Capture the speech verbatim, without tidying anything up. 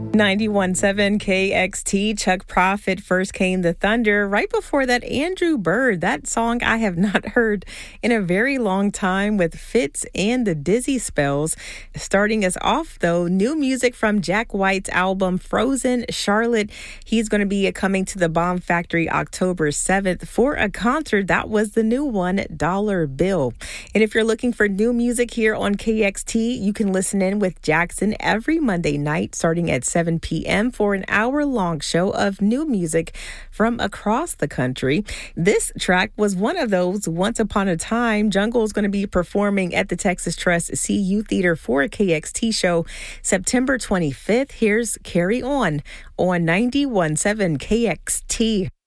ninety-one point seven K X T, Chuck Prophet, First Came the Thunder. Right before that, Andrew Bird, that song I have not heard in a very long time, with Fitz and the Dizzy Spells. Starting us off, though, new music from Jack White's album Frozen, Charlotte. He's going to be coming to the Bomb Factory October seventh for a concert. That was the new one, Dollar Bill. And if you're looking for new music here on K X T, you can listen in with Jackson every Monday night starting at seven p.m. for an hour-long show of new music from across the country. This track was one of those. Once Upon a Time, Jungle is going to be performing at the Texas Trust C U Theater for a K X T show September twenty-fifth. Here's Carry On on ninety-one point seven K X T.